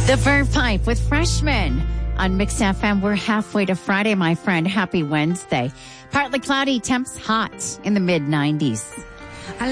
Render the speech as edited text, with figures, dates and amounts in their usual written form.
The Verve Pipe with Freshman on Mix FM. We're halfway to Friday, my friend. Happy Wednesday. Partly cloudy, temps hot in the mid-90s.